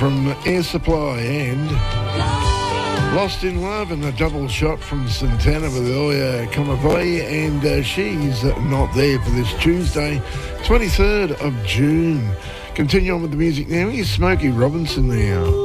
from Air Supply and Lost in Love, and a double shot from Santana with Oya Kamavai, and she's not there for this Tuesday, 23rd of June. Continue on with the music now. Here's Smokey Robinson now.